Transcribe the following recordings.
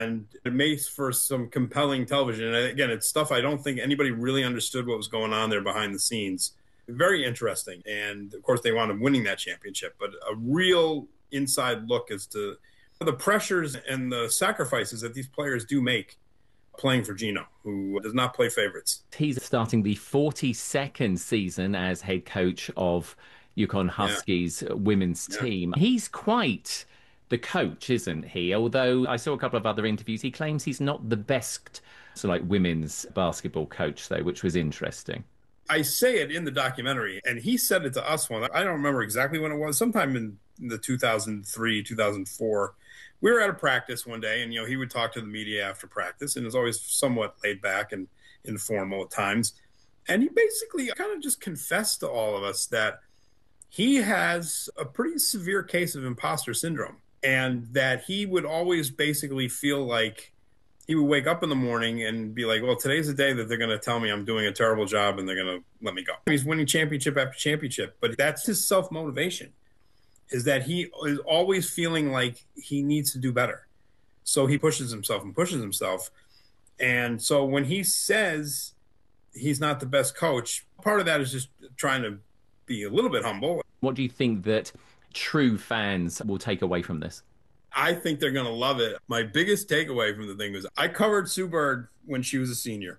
And it makes for some compelling television. And again, it's stuff I don't think anybody really understood what was going on there behind the scenes. Very interesting. And of course, they wound up winning that championship, but a real inside look as to the pressures and the sacrifices that these players do make playing for Gino, who does not play favorites. He's starting the 42nd season as head coach of Yukon Yeah. Huskies women's Yeah. team. He's quite the coach, isn't he? Although I saw a couple of other interviews, he claims he's not the best women's basketball coach, though, which was interesting. I say it in the documentary, and he said it to us one. I don't remember exactly when it was, sometime in the 2003, 2004. We were at a practice one day, and he would talk to the media after practice, and it was always somewhat laid back and informal at times. And he basically kind of just confessed to all of us that he has a pretty severe case of imposter syndrome, and that he would always basically feel like he would wake up in the morning and be like, well, today's the day that they're going to tell me I'm doing a terrible job and they're going to let me go. He's winning championship after championship, but that's his self-motivation, is that he is always feeling like he needs to do better. So he pushes himself and pushes himself. And so when he says he's not the best coach, part of that is just trying to be a little bit humble. What do you think that true fans will take away from this? I think they're going to love it. My biggest takeaway from the thing was I covered Sue Bird when she was a senior.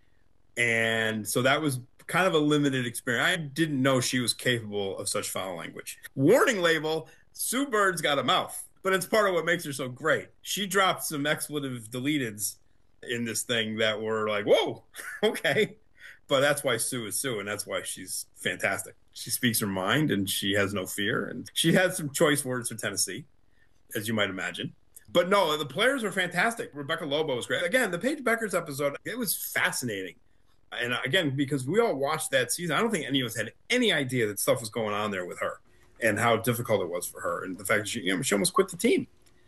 And so that was kind of a limited experience. I didn't know she was capable of such foul language. Warning label, Sue Bird's got a mouth, but it's part of what makes her so great. She dropped some expletive deleteds in this thing that were like, whoa, okay. But that's why Sue is Sue, and that's why she's fantastic. She speaks her mind, and she has no fear. And she had some choice words for Tennessee, as you might imagine. But no, the players were fantastic. Rebecca Lobo was great. Again, the Paige Bueckers episode, it was fascinating. And again, because we all watched that season, I don't think any of us had any idea that stuff was going on there with her and how difficult it was for her. And the fact that she almost quit the team.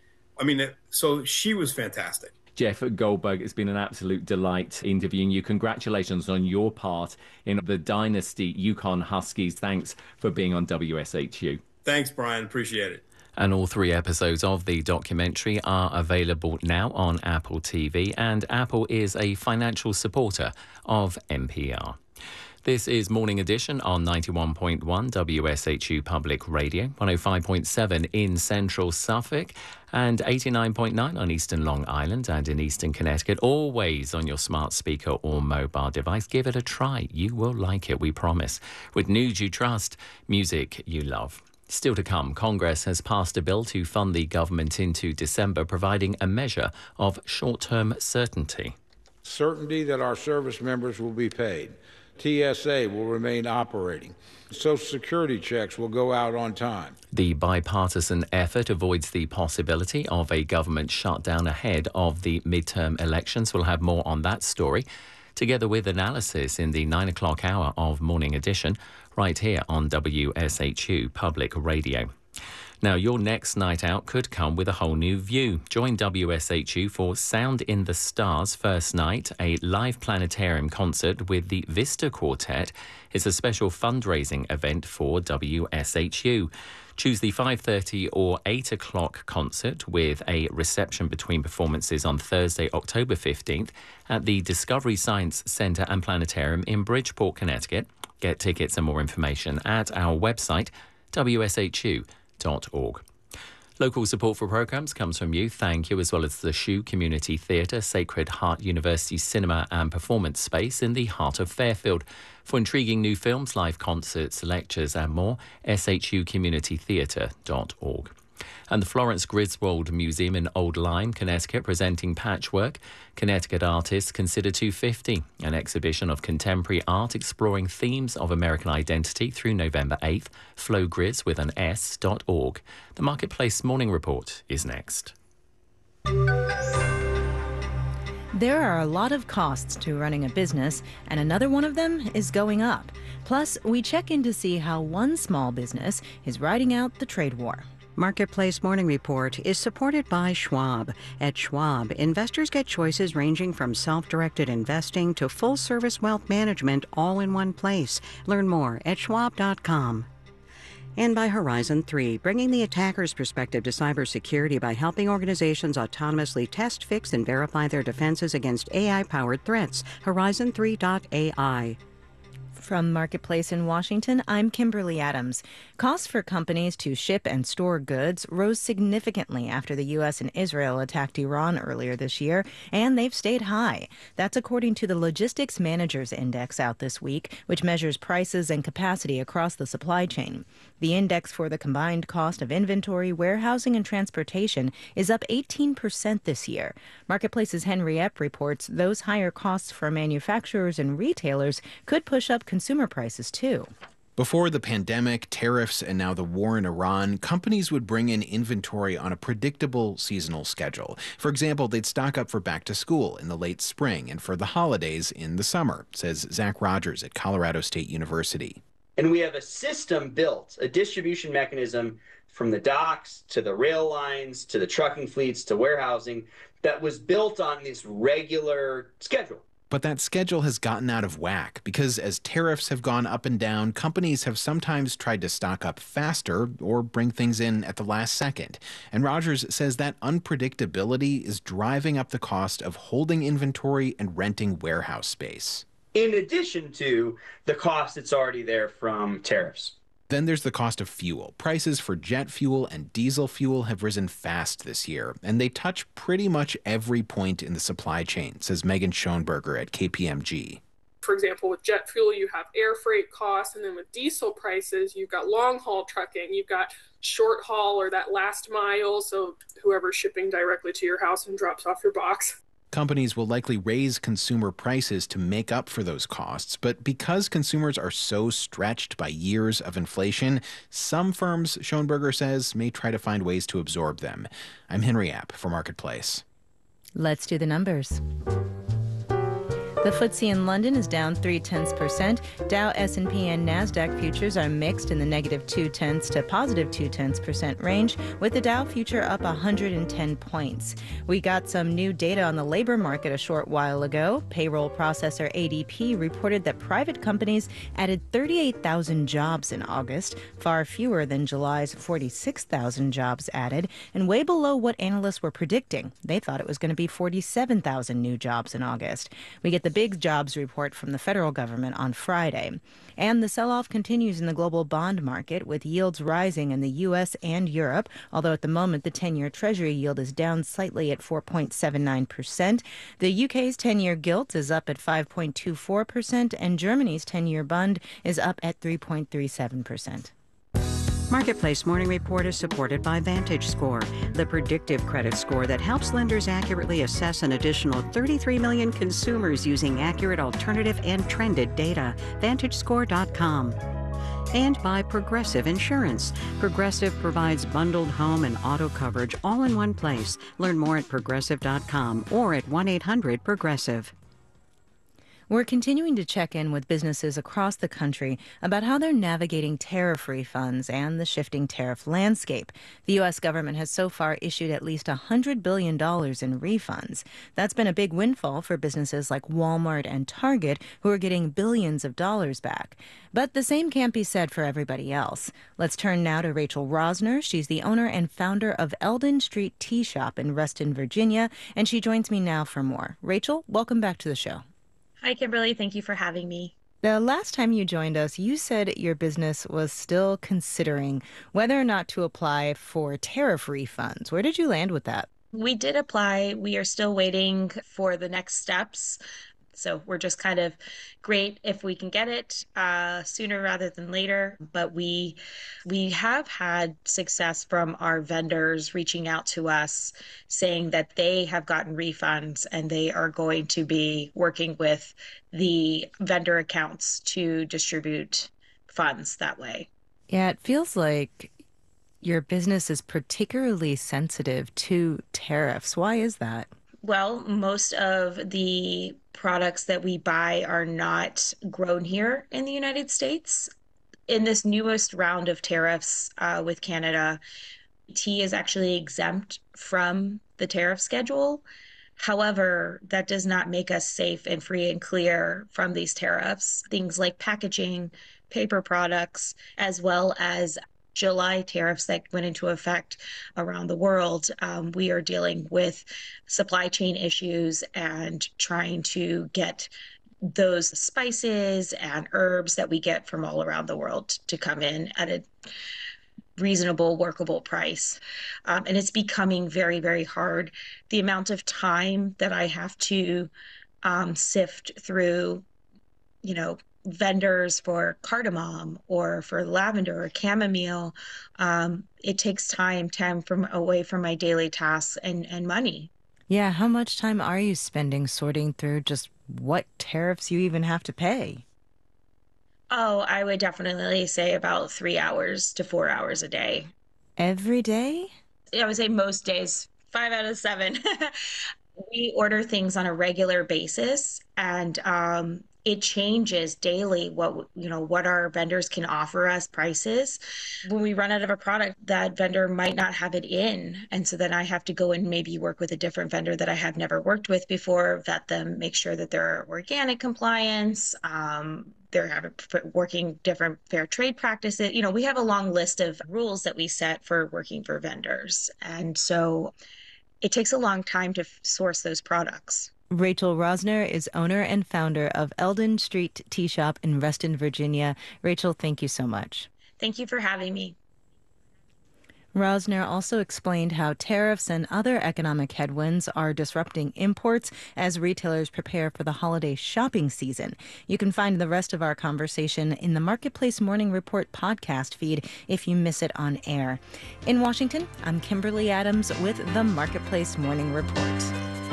I mean, so she was fantastic. Jeff Goldberg, it's been an absolute delight interviewing you. Congratulations on your part in the Dynasty Yukon Huskies. Thanks for being on WSHU. Thanks, Brian. Appreciate it. And all 3 episodes of the documentary are available now on Apple TV, and Apple is a financial supporter of NPR. This is Morning Edition on 91.1 WSHU Public Radio, 105.7 in Central Suffolk, and 89.9 on Eastern Long Island and in Eastern Connecticut. Always on your smart speaker or mobile device. Give it a try. You will like it, we promise. With news you trust, music you love. Still to come, Congress has passed a bill to fund the government into December, providing a measure of short-term certainty. Certainty that our service members will be paid. TSA will remain operating. Social Security checks will go out on time. The bipartisan effort avoids the possibility of a government shutdown ahead of the midterm elections. We'll have more on that story, together with analysis in the 9 o'clock hour of Morning Edition, right here on WSHU Public Radio. Now, your next night out could come with a whole new view. Join WSHU for Sound in the Stars First Night, a live planetarium concert with the Vista Quartet. It's a special fundraising event for WSHU. Choose the 5:30 or 8 o'clock concert with a reception between performances on Thursday, October 15th at the Discovery Science Centre and Planetarium in Bridgeport, Connecticut. Get tickets and more information at our website, wshu.org. Local support for programmes comes from you. Thank you, as well as the Shoe Community Theatre, Sacred Heart University Cinema and Performance Space in the heart of Fairfield. For intriguing new films, live concerts, lectures and more, shucommunitytheatre.org. And the Florence Griswold Museum in Old Lyme, Connecticut, presenting Patchwork, Connecticut Artists Consider 250, an exhibition of contemporary art exploring themes of American identity through November 8th. Flowgriz with an S.org. The Marketplace Morning Report is next. There are a lot of costs to running a business, and another one of them is going up. Plus, we check in to see how one small business is riding out the trade war. Marketplace Morning Report is supported by Schwab. At Schwab, investors get choices ranging from self-directed investing to full-service wealth management all in one place. Learn more at schwab.com. And by Horizon 3, bringing the attacker's perspective to cybersecurity by helping organizations autonomously test, fix, and verify their defenses against AI-powered threats. Horizon3.ai. From Marketplace in Washington, I'm Kimberly Adams. Costs for companies to ship and store goods rose significantly after the U.S. and Israel attacked Iran earlier this year, and they've stayed high. That's according to the Logistics Managers Index out this week, which measures prices and capacity across the supply chain. The index for the combined cost of inventory, warehousing, and transportation is up 18% this year. Marketplace's Henry Epp reports those higher costs for manufacturers and retailers could push up consumer prices, too. Before the pandemic, tariffs, and now the war in Iran, companies would bring in inventory on a predictable seasonal schedule. For example, they'd stock up for back to school in the late spring and for the holidays in the summer, says Zach Rogers at Colorado State University. And we have a system built, a distribution mechanism from the docks to the rail lines to the trucking fleets to warehousing that was built on this regular schedule. But that schedule has gotten out of whack because as tariffs have gone up and down, companies have sometimes tried to stock up faster or bring things in at the last second. And Rogers says that unpredictability is driving up the cost of holding inventory and renting warehouse space. In addition to the cost that's already there from tariffs. Then there's the cost of fuel. Prices for jet fuel and diesel fuel have risen fast this year, and they touch pretty much every point in the supply chain, says Megan Schoenberger at KPMG. For example, with jet fuel, you have air freight costs, and then with diesel prices, you've got long-haul trucking, you've got short haul or that last mile, so whoever's shipping directly to your house and drops off your box. Companies will likely raise consumer prices to make up for those costs, but because consumers are so stretched by years of inflation, some firms, Schoenberger says, may try to find ways to absorb them. I'm Henry Epp for Marketplace. Let's do the numbers. The FTSE in London is down 0.3%. Dow, S&P, and NASDAQ futures are mixed in the negative 0.2 to positive 0.2% range, with the Dow future up 110 points. We got some new data on the labor market a short while ago. Payroll processor ADP reported that private companies added 38,000 jobs in August, far fewer than July's 46,000 jobs added, and way below what analysts were predicting. They thought it was going to be 47,000 new jobs in August. We get the big jobs report from the federal government on Friday. And the sell-off continues in the global bond market, with yields rising in the U.S. and Europe, although at the moment the 10-year Treasury yield is down slightly at 4.79%. The UK's 10-year gilt is up at 5.24%, and Germany's 10-year Bund is up at 3.37%. Marketplace Morning Report is supported by VantageScore, the predictive credit score that helps lenders accurately assess an additional 33 million consumers using accurate alternative and trended data. VantageScore.com. And by Progressive Insurance. Progressive provides bundled home and auto coverage all in one place. Learn more at Progressive.com or at 1-800-PROGRESSIVE. We're continuing to check in with businesses across the country about how they're navigating tariff refunds and the shifting tariff landscape. The U.S. government has so far issued at least $100 billion in refunds. That's been a big windfall for businesses like Walmart and Target, who are getting billions of dollars back. But the same can't be said for everybody else. Let's turn now to Rachel Rosner. She's the owner and founder of Eldon Street Tea Shop in Reston, Virginia, and she joins me now for more. Rachel, welcome back to the show. Hi, Kimberly. Thank you for having me. The last time you joined us, you said your business was still considering whether or not to apply for tariff refunds. Where did you land with that? We did apply. We are still waiting for the next steps. So we're just kind of great if we can get it sooner rather than later. But we have had success from our vendors reaching out to us saying that they have gotten refunds and they are going to be working with the vendor accounts to distribute funds that way. Yeah, it feels like your business is particularly sensitive to tariffs. Why is that? Well, most of the products that we buy are not grown here in the United States. In this newest round of tariffs with Canada, tea is actually exempt from the tariff schedule. However, that does not make us safe and free and clear from these tariffs. Things like packaging, paper products, as well as July tariffs that went into effect around the world, we are dealing with supply chain issues and trying to get those spices and herbs that we get from all around the world to come in at a reasonable, workable price. And it's becoming very, very hard. The amount of time that I have to sift through, vendors for cardamom or for lavender or chamomile, it takes time from away from my daily tasks and money. Yeah, how much time are you spending sorting through just what tariffs you even have to pay? Oh, I would definitely say about 3 hours to 4 hours a day. Every day? I would say most days, 5 out of 7. We order things on a regular basis, and it changes daily what our vendors can offer us prices. When we run out of a product, that vendor might not have it in. And so then I have to go and maybe work with a different vendor that I have never worked with before, vet them, make sure that they're organic compliance, they're working different fair trade practices. We have a long list of rules that we set for working for vendors. And so it takes a long time to source those products. Rachel Rosner is owner and founder of Eldon Street Tea Shop in Reston, Virginia. Rachel, thank you so much. Thank you for having me. Rosner also explained how tariffs and other economic headwinds are disrupting imports as retailers prepare for the holiday shopping season. You can find the rest of our conversation in the Marketplace Morning Report podcast feed if you miss it on air. In Washington, I'm Kimberly Adams with the Marketplace Morning Report.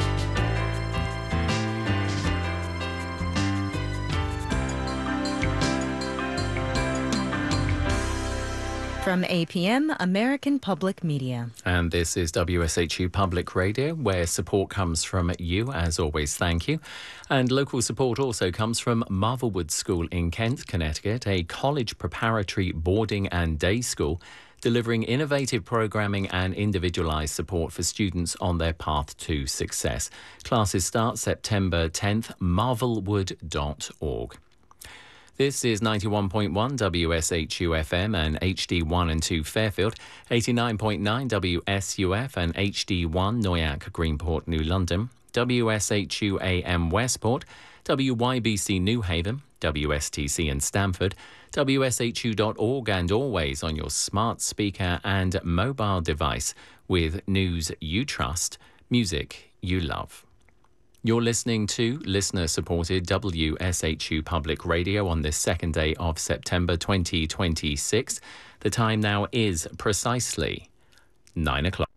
From APM, American Public Media. And this is WSHU Public Radio, where support comes from you. As always, thank you. And local support also comes from Marvelwood School in Kent, Connecticut, a college preparatory boarding and day school delivering innovative programming and individualized support for students on their path to success. Classes start September 10th, marvelwood.org. This is 91.1 WSHU FM and HD1 and 2 Fairfield, 89.9 WSUF and HD1 Noyak, Greenport, New London, WSHU AM Westport, WYBC New Haven, WSTC in Stamford, WSHU.org, and always on your smart speaker and mobile device with news you trust, music you love. You're listening to listener-supported WSHU Public Radio on this second day of September 2026. The time now is precisely 9 o'clock.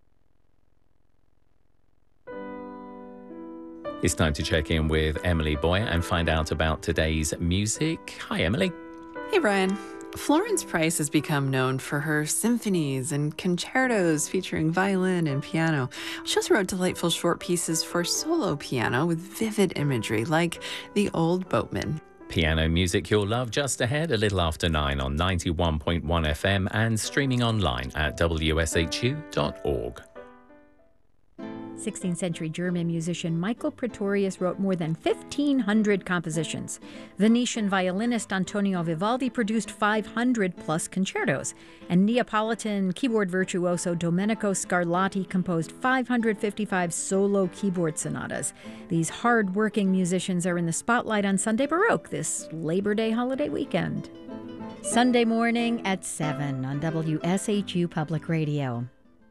It's time to check in with Emily Boyer and find out about today's music. Hi, Emily. Hey, Brian. Florence Price has become known for her symphonies and concertos featuring violin and piano. She also wrote delightful short pieces for solo piano with vivid imagery, like The Old Boatman. Piano music you'll love just ahead, a little after 9 on 91.1 FM and streaming online at wshu.org. 16th century German musician Michael Praetorius wrote more than 1,500 compositions. Venetian violinist Antonio Vivaldi produced 500 plus concertos. And Neapolitan keyboard virtuoso Domenico Scarlatti composed 555 solo keyboard sonatas. These hard-working musicians are in the spotlight on Sunday Baroque this Labor Day holiday weekend. Sunday morning at 7 on WSHU Public Radio.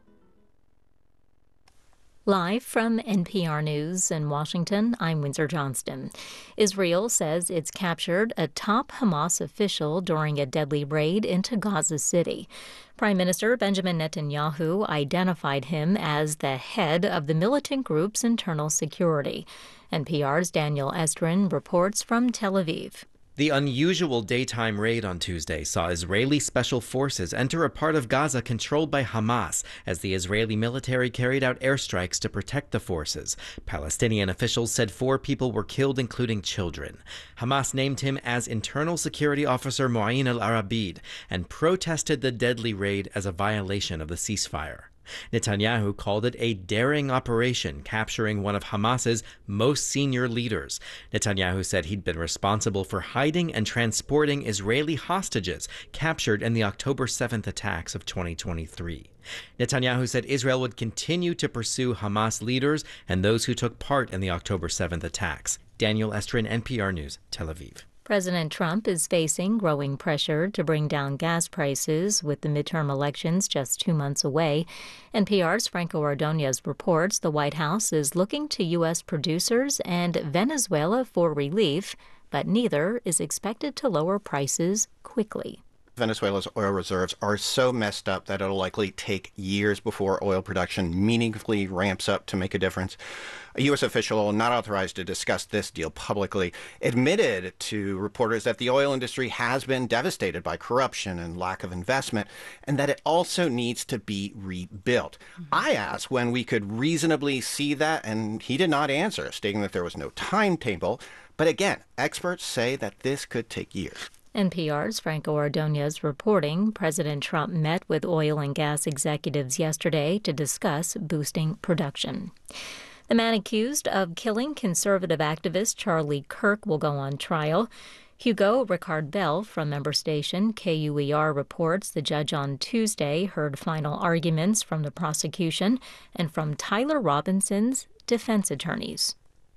Live from NPR News in Washington, I'm Windsor Johnston. Israel says it's captured a top Hamas official during a deadly raid into Gaza City. Prime Minister Benjamin Netanyahu identified him as the head of the militant group's internal security. NPR's Daniel Estrin reports from Tel Aviv. The unusual daytime raid on Tuesday saw Israeli special forces enter a part of Gaza controlled by Hamas as the Israeli military carried out airstrikes to protect the forces. Palestinian officials said 4 people were killed, including children. Hamas named him as Internal Security Officer Mu'in al-Arabid and protested the deadly raid as a violation of the ceasefire. Netanyahu called it a daring operation, capturing one of Hamas's most senior leaders. Netanyahu said he'd been responsible for hiding and transporting Israeli hostages captured in the October 7th attacks of 2023. Netanyahu said Israel would continue to pursue Hamas leaders and those who took part in the October 7th attacks. Daniel Estrin, NPR News, Tel Aviv. President Trump is facing growing pressure to bring down gas prices with the midterm elections just 2 months away. NPR's Franco Ordonez reports the White House is looking to U.S. producers and Venezuela for relief, but neither is expected to lower prices quickly. Venezuela's oil reserves are so messed up that it'll likely take years before oil production meaningfully ramps up to make a difference. A U.S. official not authorized to discuss this deal publicly admitted to reporters that the oil industry has been devastated by corruption and lack of investment, and that it also needs to be rebuilt. I asked when we could reasonably see that, and he did not answer, stating that there was no timetable. But again, experts say that this could take years. NPR's Franco Ordonez reporting President Trump met with oil and gas executives yesterday to discuss boosting production. The man accused of killing conservative activist Charlie Kirk will go on trial. Hugo Ricard Bell from member station KUER reports the judge on Tuesday heard final arguments from the prosecution and from Tyler Robinson's defense attorneys.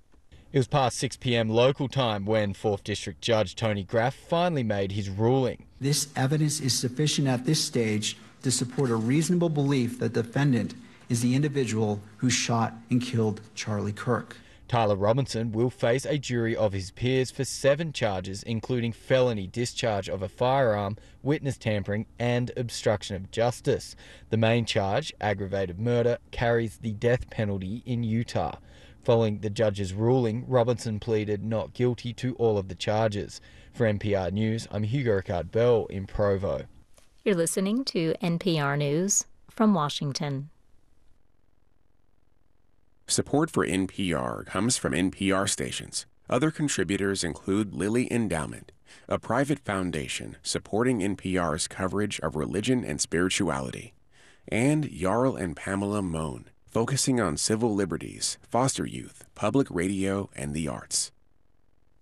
It was past 6 p.m. local time when 4th District Judge Tony Graff finally made his ruling. This evidence is sufficient at this stage to support a reasonable belief that the defendant is the individual who shot and killed Charlie Kirk. Tyler Robinson will face a jury of his peers for 7 charges, including felony discharge of a firearm, witness tampering, and obstruction of justice. The main charge, aggravated murder, carries the death penalty in Utah. Following the judge's ruling, Robinson pleaded not guilty to all of the charges. For NPR News, I'm Hugo Ricard Bell in Provo. You're listening to NPR News from Washington. Support for NPR comes from NPR stations. Other contributors include Lilly Endowment, a private foundation supporting NPR's coverage of religion and spirituality, and Jarl and Pamela Mohn, focusing on civil liberties, foster youth, public radio, and the arts.